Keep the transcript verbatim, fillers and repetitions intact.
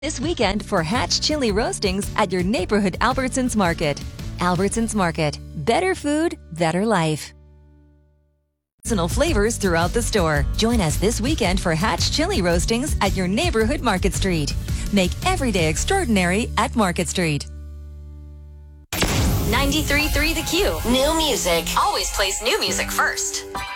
This weekend for Hatch Chili Roastings at your neighborhood Albertsons Market. Albertsons Market. Better food, better life. Seasonal flavors throughout the store. Join us this weekend for Hatch Chili Roastings at your neighborhood Market Street. Make every day extraordinary at Market Street. ninety-three point three The Q. New music. Always plays new music first.